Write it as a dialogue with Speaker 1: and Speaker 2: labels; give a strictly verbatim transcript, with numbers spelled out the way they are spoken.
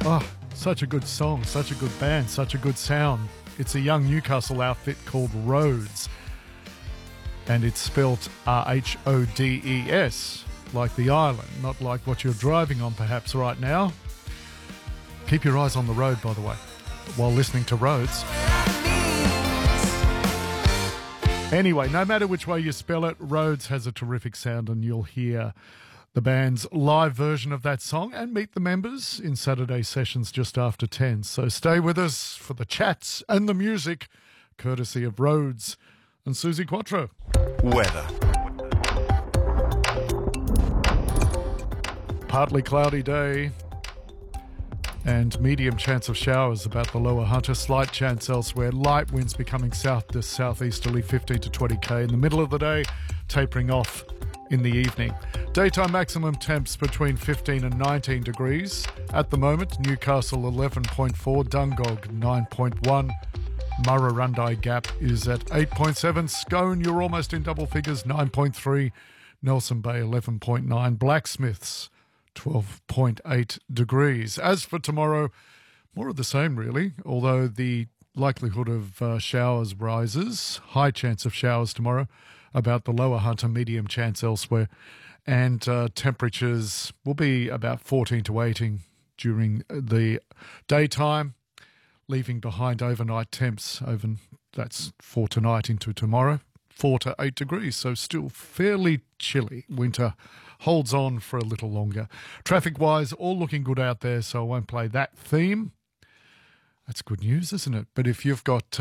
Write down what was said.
Speaker 1: Oh, such a good song, such a good band, such a good sound. It's a young Newcastle outfit called Rhodes, and it's spelt R H O D E S, like the island, not like what you're driving on perhaps right now. Keep your eyes on the road, by the way, while listening to Rhodes. Anyway, no matter which way you spell it, Rhodes has a terrific sound, and you'll hear the band's live version of that song and meet the members in Saturday sessions just after ten. So stay with us for the chats and the music, courtesy of Rhodes and Suzi Quatro.
Speaker 2: Weather.
Speaker 1: Partly cloudy day and medium chance of showers about the lower Hunter. Slight chance elsewhere. Light winds becoming south to southeasterly, fifteen to twenty k in the middle of the day, tapering off in the evening. Daytime maximum temps between fifteen and nineteen degrees. At the moment, Newcastle eleven point four, Dungog nine point one, Murrurundi Gap is at eight point seven, Scone, you're almost in double figures, nine point three, Nelson Bay eleven point nine, Blacksmiths twelve point eight degrees. As for tomorrow, more of the same really, although the likelihood of uh, showers rises. High chance of showers tomorrow about the lower Hunter, medium chance elsewhere. And uh, temperatures will be about fourteen to eighteen during the daytime, leaving behind overnight temps. Over, that's for tonight into tomorrow, four to eight degrees. So still fairly chilly. Winter holds on for a little longer. Traffic-wise, all looking good out there, so I won't play that theme. That's good news, isn't it? But if you've got... Uh,